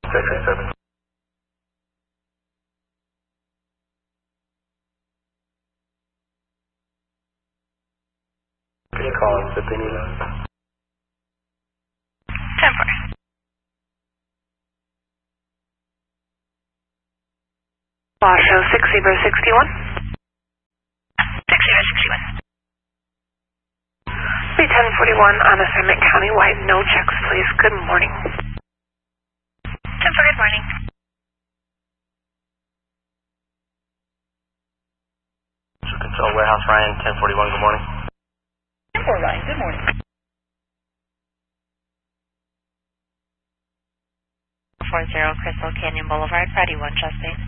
Section 7. Can you call us if they need us? 10-4. Washoe 6061. 6061. Be 1041 on assignment countywide. No checks, please. Good morning. 10-4, good morning. Control Warehouse Ryan, 1041, good morning. 10-4, Ryan, good morning. 40 Crystal Canyon Boulevard, Friday 1 Chesapeake.